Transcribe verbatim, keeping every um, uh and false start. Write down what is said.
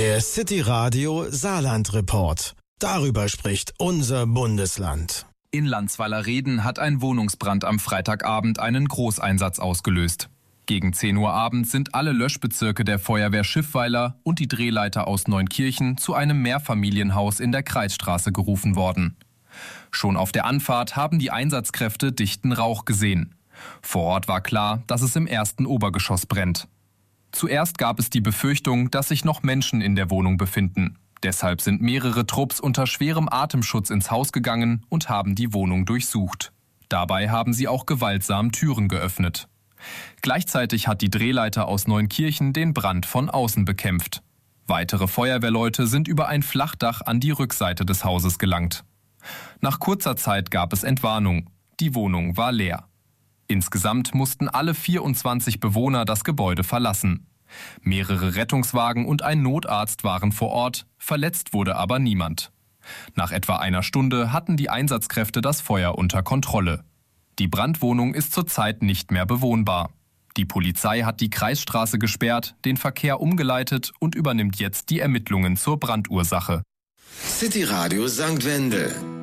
Der City Radio Saarland Report. Darüber spricht unser Bundesland. In Landsweiler-Reden hat ein Wohnungsbrand am Freitagabend einen Großeinsatz ausgelöst. Gegen zehn Uhr abends sind alle Löschbezirke der Feuerwehr Schiffweiler und die Drehleiter aus Neunkirchen zu einem Mehrfamilienhaus in der Kreisstraße gerufen worden. Schon auf der Anfahrt haben die Einsatzkräfte dichten Rauch gesehen. Vor Ort war klar, dass es im ersten Obergeschoss brennt. Zuerst gab es die Befürchtung, dass sich noch Menschen in der Wohnung befinden. Deshalb sind mehrere Trupps unter schwerem Atemschutz ins Haus gegangen und haben die Wohnung durchsucht. Dabei haben sie auch gewaltsam Türen geöffnet. Gleichzeitig hat die Drehleiter aus Neunkirchen den Brand von außen bekämpft. Weitere Feuerwehrleute sind über ein Flachdach an die Rückseite des Hauses gelangt. Nach kurzer Zeit gab es Entwarnung. Die Wohnung war leer. Insgesamt mussten alle vierundzwanzig Bewohner das Gebäude verlassen. Mehrere Rettungswagen und ein Notarzt waren vor Ort, verletzt wurde aber niemand. Nach etwa einer Stunde hatten die Einsatzkräfte das Feuer unter Kontrolle. Die Brandwohnung ist zurzeit nicht mehr bewohnbar. Die Polizei hat die Kreisstraße gesperrt, den Verkehr umgeleitet und übernimmt jetzt die Ermittlungen zur Brandursache. City Radio Sankt Wendel.